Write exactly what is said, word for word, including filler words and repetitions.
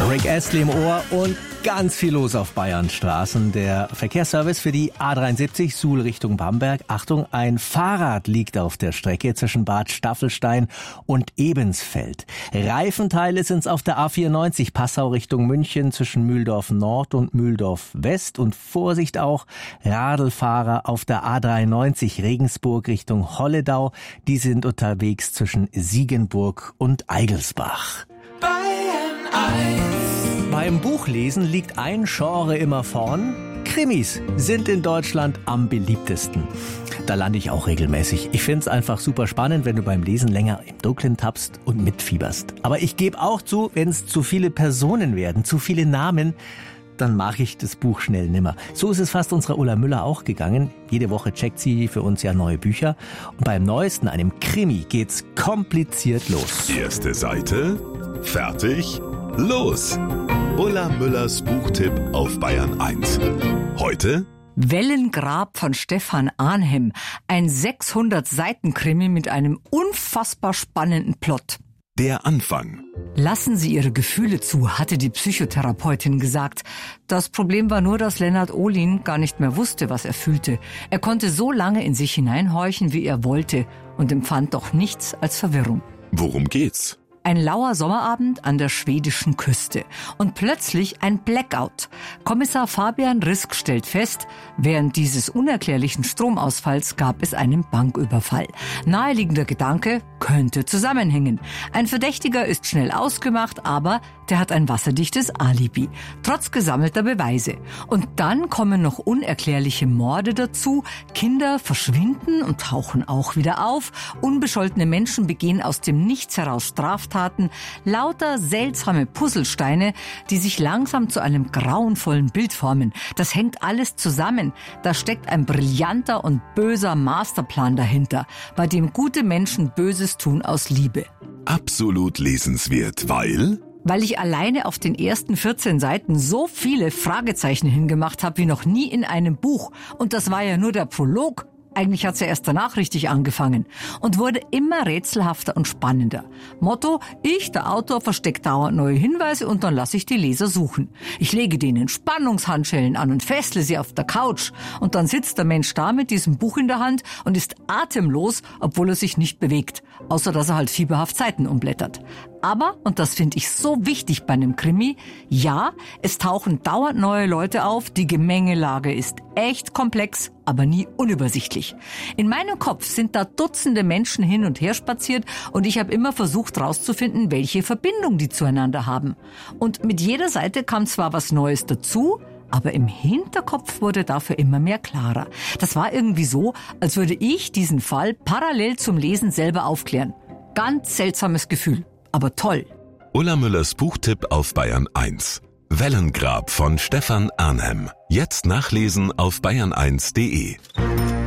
Rick Astley im Ohr und ganz viel los auf Bayerns Straßen. Der Verkehrsservice für die A dreiundsiebzig Suhl Richtung Bamberg. Achtung, ein Fahrrad liegt auf der Strecke zwischen Bad Staffelstein und Ebensfeld. Reifenteile sind's auf der A vierundneunzig Passau Richtung München zwischen Mühldorf Nord und Mühldorf West. Und Vorsicht auch, Radlfahrer auf der A dreiundneunzig Regensburg Richtung Holledau. Die sind unterwegs zwischen Siegenburg und Eigelsbach. Beim Buchlesen liegt ein Genre immer vorn. Krimis sind in Deutschland am beliebtesten. Da lande ich auch regelmäßig. Ich find's einfach super spannend, wenn du beim Lesen länger im Dunkeln tappst und mitfieberst. Aber ich gebe auch zu, wenn es zu viele Personen werden, zu viele Namen, dann mache ich das Buch schnell nimmer. So ist es fast unserer Ulla Müller auch gegangen. Jede Woche checkt sie für uns ja neue Bücher. Und beim neuesten, einem Krimi, geht's kompliziert los. Erste Seite, fertig, los! Ulla Müllers Buchtipp auf Bayern eins. Heute Wellengrab von Stefan Arnhem. Ein sechshundert-Seiten-Krimi mit einem unfassbar spannenden Plot. der Anfang. Lassen Sie Ihre Gefühle zu, hatte die Psychotherapeutin gesagt. Das Problem war nur, dass Lennart Ohlin gar nicht mehr wusste, was er fühlte. Er konnte so lange in sich hineinhorchen, wie er wollte, und empfand doch nichts als Verwirrung. Worum geht's? Ein lauer Sommerabend an der schwedischen Küste. Und plötzlich ein Blackout. Kommissar Fabian Risk stellt fest, während dieses unerklärlichen Stromausfalls gab es einen Banküberfall. Naheliegender Gedanke, könnte zusammenhängen. Ein Verdächtiger ist schnell ausgemacht, aber der hat ein wasserdichtes Alibi. Trotz gesammelter Beweise. Und dann kommen noch unerklärliche Morde dazu. Kinder verschwinden und tauchen auch wieder auf. Unbescholtene Menschen begehen aus dem Nichts heraus Straftaten. Lauter seltsame Puzzlesteine, die sich langsam zu einem grauenvollen Bild formen. Das hängt alles zusammen. Da steckt ein brillanter und böser Masterplan dahinter, bei dem gute Menschen Böses tun aus Liebe. Absolut lesenswert, weil... Weil ich alleine auf den ersten vierzehn Seiten so viele Fragezeichen hingemacht habe wie noch nie in einem Buch. Und das war ja nur der Prolog. Eigentlich hat's ja erst danach richtig angefangen und wurde immer rätselhafter und spannender. Motto, ich, der Autor, versteckt dauernd neue Hinweise und dann lasse ich die Leser suchen. Ich lege denen Spannungshandschellen an und fessle sie auf der Couch und dann sitzt der Mensch da mit diesem Buch in der Hand und ist atemlos, obwohl er sich nicht bewegt, außer dass er halt fieberhaft Seiten umblättert. Aber, und das finde ich so wichtig bei einem Krimi, ja, es tauchen dauernd neue Leute auf, die Gemengelage ist echt komplex, aber nie unübersichtlich. In meinem Kopf sind da Dutzende Menschen hin und her spaziert und ich habe immer versucht rauszufinden, welche Verbindung die zueinander haben. Und mit jeder Seite kam zwar was Neues dazu, aber im Hinterkopf wurde dafür immer mehr klarer. Das war irgendwie so, als würde ich diesen Fall parallel zum Lesen selber aufklären. Ganz seltsames Gefühl. Aber toll. Ulla Müllers Buchtipp auf Bayern eins. Wellengrab von Stefan Arnhem. Jetzt nachlesen auf bayern eins punkt de.